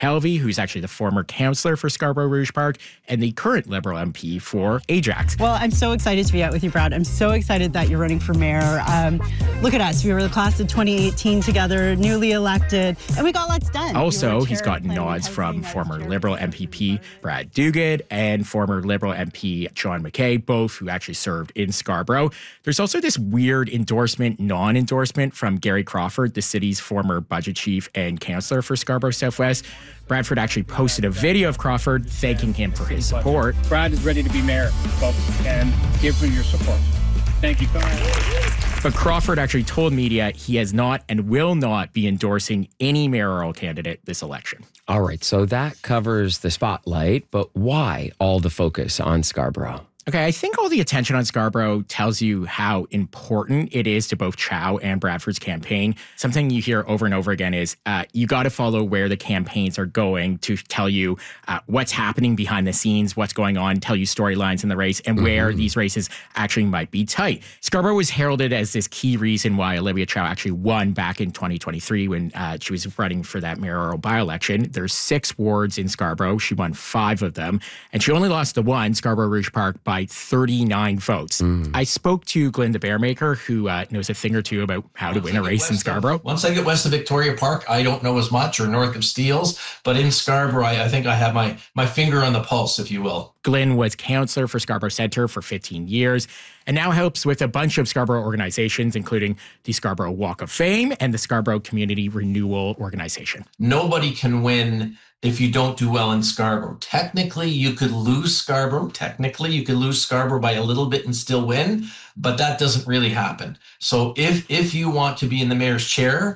Helvey, who's actually the former councillor for Scarborough Rouge Park and the current Liberal MP for Ajax. Well, I'm so excited to be out with you, Brad. I'm so excited that you're running for mayor. Look at us. We were the class of 2018 together, newly elected, and we got lots done. Also, he's gotten nods from former Liberal MPP Brad Duguid and former Liberal MP John McKay, both who actually served in Scarborough. There's also this weird non-endorsement from Gary Crawford, the city's former budget chief and councillor for Scarborough Southwest. Bradford actually posted a video of Crawford thanking him for his support. Brad is ready to be mayor, folks, and give him your support. Thank you. But Crawford actually told media he has not and will not be endorsing any mayoral candidate this election. All right, so that covers the spotlight, but why all the focus on Scarborough? Okay, I think all the attention on Scarborough tells you how important it is to both Chow and Bradford's campaign. Something you hear over and over again is you got to follow where the campaigns are going to tell you what's happening behind the scenes, what's going on, tell you storylines in the race, and where these races actually might be tight. Scarborough was heralded as this key reason why Olivia Chow actually won back in 2023 when she was running for that mayoral by-election. There's 6 wards in Scarborough. She won 5 of them, and she only lost the one, Scarborough Rouge Park, by 39 votes. I spoke to Glenn the Bearmaker, who knows a thing or two about how to win a race in Scarborough. Once I get west of Victoria Park, I don't know as much, or north of Steeles, but in Scarborough, I think I have my finger on the pulse, if you will. Glenn was councillor for Scarborough Centre for 15 years and now helps with a bunch of Scarborough organizations, including the Scarborough Walk of Fame and the Scarborough Community Renewal Organization. Nobody can win if you don't do well in Scarborough. Technically, you could lose Scarborough. By a little bit and still win, but that doesn't really happen. So if you want to be in the mayor's chair,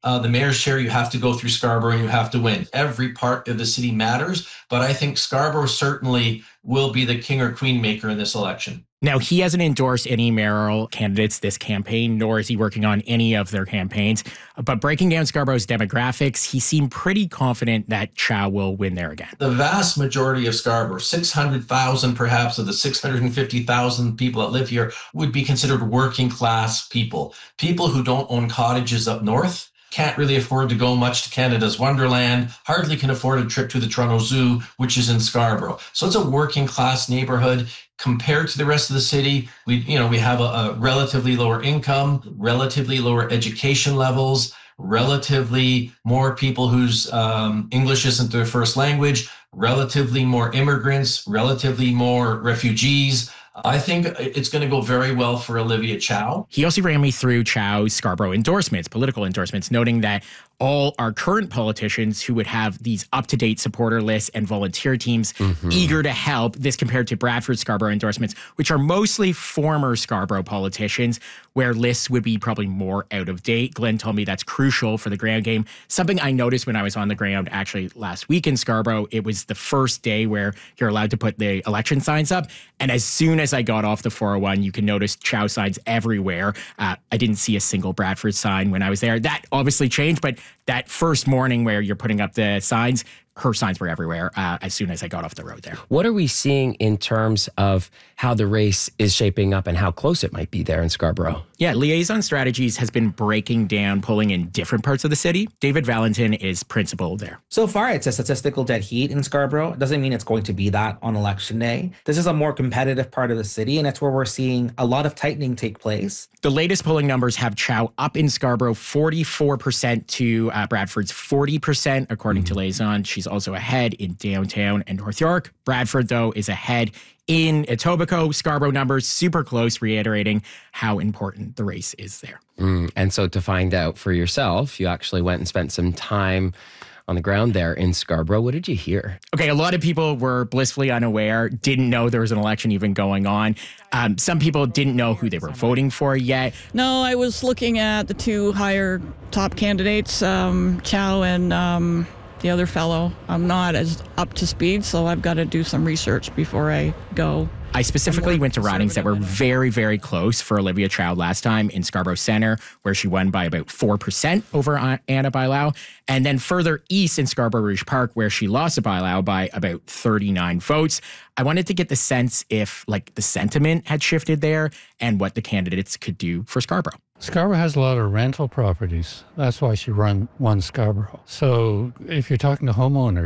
you have to go through Scarborough and you have to win. Every part of the city matters, but I think Scarborough certainly will be the king or queen maker in this election. Now, he hasn't endorsed any mayoral candidates this campaign, nor is he working on any of their campaigns. But breaking down Scarborough's demographics, he seemed pretty confident that Chow will win there again. The vast majority of Scarborough, 600,000 perhaps of the 650,000 people that live here, would be considered working class people. People who don't own cottages up north, can't really afford to go much to Canada's Wonderland, hardly can afford a trip to the Toronto Zoo, which is in Scarborough. So it's a working class neighborhood. Compared to the rest of the city, we have a relatively lower income, relatively lower education levels, relatively more people whose English isn't their first language, relatively more immigrants, relatively more refugees. I think it's going to go very well for Olivia Chow. He also ran me through Chow's Scarborough endorsements, political endorsements, noting that all our current politicians who would have these up-to-date supporter lists and volunteer teams eager to help. This compared to Bradford Scarborough endorsements, which are mostly former Scarborough politicians, where lists would be probably more out of date. Glenn told me that's crucial for the ground game. Something I noticed when I was on the ground actually last week in Scarborough, it was the first day where you're allowed to put the election signs up. And as soon as I got off the 401, you can notice Chow signs everywhere. I didn't see a single Bradford sign when I was there. That obviously changed, but that first morning where you're putting up the signs, her signs were everywhere as soon as I got off the road there. What are we seeing in terms of how the race is shaping up and how close it might be there in Scarborough? Yeah, Liaison Strategies has been breaking down polling in different parts of the city. David Valentin is principal there. So far, it's a statistical dead heat in Scarborough. It doesn't mean it's going to be that on election day. This is a more competitive part of the city, and it's where we're seeing a lot of tightening take place. The latest polling numbers have Chow up in Scarborough 44% to Bradford's 40%, according to Liaison. She's also ahead in downtown and North York. Bradford, though, is ahead in Etobicoke. Scarborough numbers super close, reiterating how important the race is there. And so to find out for yourself, you actually went and spent some time on the ground there in Scarborough. What did you hear? Okay, a lot of people were blissfully unaware, didn't know there was an election even going on. Some people didn't know who they were voting for yet. No, I was looking at the 2 higher top candidates, Chow and the other fellow. I'm not as up to speed, so I've got to do some research before I go. I specifically went to ridings that were very, very close for Olivia Chow last time in Scarborough Centre, where she won by about 4% over Anna Bailão. And then further east in Scarborough Rouge Park, where she lost to Bailão by about 39 votes. I wanted to get the sense if the sentiment had shifted there and what the candidates could do for Scarborough. Scarborough has a lot of rental properties. That's why she won Scarborough. So if you're talking to homeowners,